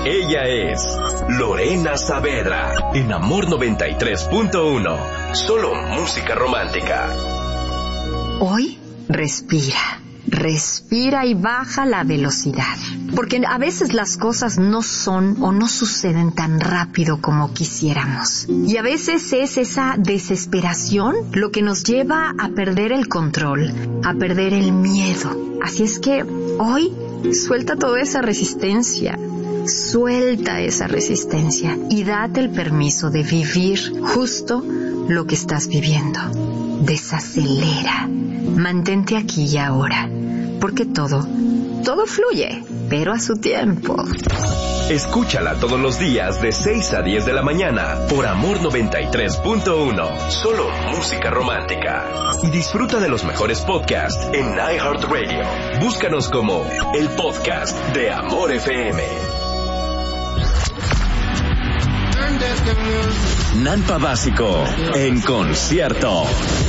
Ella es Lorena Saavedra, en Amor 93.1. Solo música romántica. Hoy, respira. Respira y baja la velocidad. Porque a veces las cosas no son o no suceden tan rápido como quisiéramos. Y a veces es esa desesperación lo que nos lleva a perder el control, a perder el miedo. Así es que hoy suelta toda esa resistencia. Suelta esa resistencia y date el permiso de vivir justo lo que estás viviendo. Desacelera. Mantente aquí y ahora, porque todo fluye, pero a su tiempo. Escúchala todos los días de 6 a 10 de la mañana por Amor 93.1. Solo música romántica. Y disfruta de los mejores podcasts en iHeartRadio. Búscanos como el podcast de Amor FM. Nampa Básico en concierto.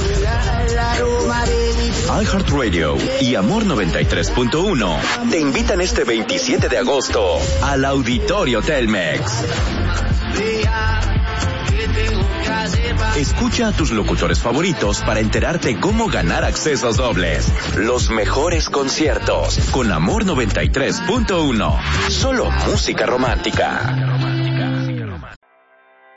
iHeartRadio y Amor 93.1 te invitan este 27 de agosto al Auditorio Telmex. Escucha a tus locutores favoritos para enterarte cómo ganar accesos dobles. Los mejores conciertos con Amor 93.1. Solo música romántica.